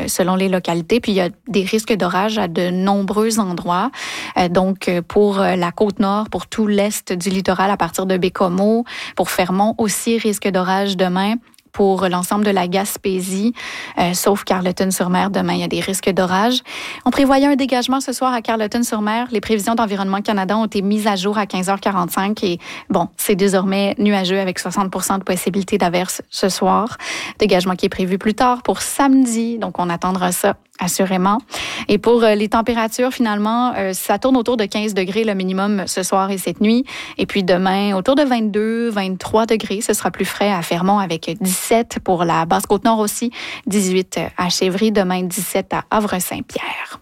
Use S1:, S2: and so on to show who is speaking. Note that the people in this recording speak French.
S1: selon les localités. Puis il y a des risques d'orage à de nombreux endroits. Donc pour la Côte-Nord, pour tout l'est du littoral à partir de Baie-Comeau, pour Fermont aussi, risque d'orage demain. Pour l'ensemble de la Gaspésie, sauf Carleton-sur-Mer. Demain, il y a des risques d'orage. On prévoyait un dégagement ce soir à Carleton-sur-Mer. Les prévisions d'Environnement Canada ont été mises à jour à 15h45 et bon, c'est désormais nuageux avec 60% de possibilité d'averse ce soir. Dégagement qui est prévu plus tard pour samedi, donc on attendra ça assurément. Et pour les températures, finalement, ça tourne autour de 15 degrés le minimum ce soir et cette nuit. Et puis demain, autour de 22, 23 degrés. Ce sera plus frais à Fermont avec 17 pour la Basse-Côte-Nord aussi, 18 à Chevry, demain 17 à Havre-Saint-Pierre.